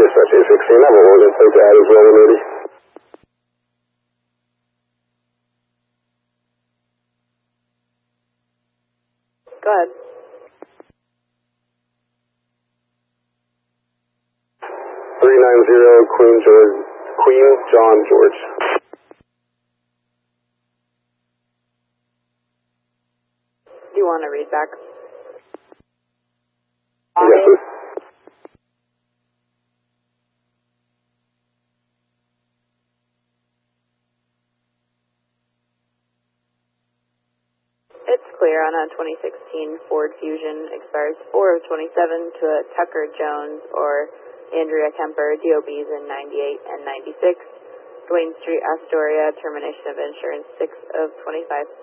dispatch 816, I have a license plate to add as well when ready. Go ahead. 390 Queen John George. Do you want to read back? Yes, sir. It's clear on a 2016 Ford Fusion, expires 4 of 27 to a Tucker Jones or Andrea Kemper, DOBs in 98 and 96. Dwayne Street, Astoria, termination of insurance 6 of 25